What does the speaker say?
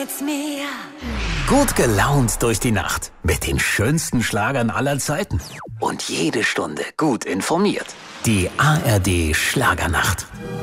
it's me. Gut gelaunt durch die Nacht mit den schönsten Schlagern aller Zeiten. Und jede Stunde gut informiert. Die ARD Schlagernacht.